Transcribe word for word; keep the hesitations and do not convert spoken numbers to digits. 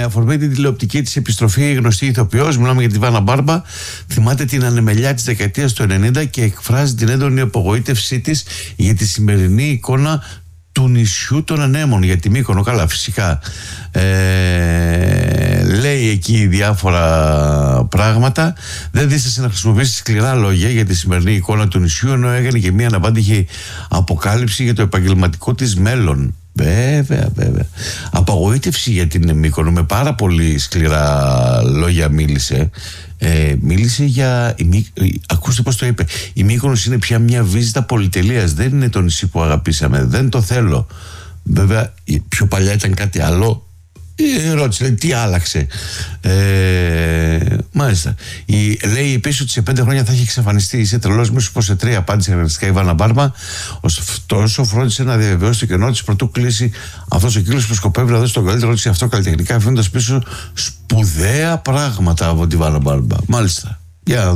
Με αφορμή την τηλεοπτική της επιστροφή, η γνωστή ηθοποιός, μιλάμε για τη Βάνα Μπάρμπα, θυμάται την ανεμελιά της δεκαετίας του ενενήντα και εκφράζει την έντονη απογοήτευσή της για τη σημερινή εικόνα του νησιού των ανέμων, για τη Μύκονο. Καλά, φυσικά ε, λέει εκεί διάφορα πράγματα. Δεν δίστασε να χρησιμοποιήσει σκληρά λόγια για τη σημερινή εικόνα του νησιού, ενώ έκανε και μια αναπάντηχη αποκάλυψη για το επαγγελματικό της μέλλον. Βέβαια, βέβαια. Απογοήτευση για την Μύκονο, με πάρα πολύ σκληρά λόγια μίλησε. Ε, μίλησε για... Η Μύ... Ακούστε πως το είπε. Η Μύκονος είναι πια μια βίζα πολυτελείας. Δεν είναι το νησί που αγαπήσαμε. Δεν το θέλω. Βέβαια, πιο παλιά ήταν κάτι άλλο. Ε, ρώτησε, λέει, τι άλλαξε. Ε, μάλιστα. Η, λέει επίσης ότι σε πέντε χρόνια θα έχει εξαφανιστεί. Είσαι τρελός, μη σου πω σε τρία, απάντησε αναγκαστικά η Βάνα Μπάρμπα. Ωστόσο, φρόντισε να διαβεβαιώσει το κενό της πρωτού κλείσει αυτός ο κύκλος που σκοπεύει να δώσει τον καλύτερο της αυτό καλλιτεχνικά, αφήνοντας πίσω σπουδαία πράγματα από τη Βάνα Μπάρμπα. Μάλιστα. Για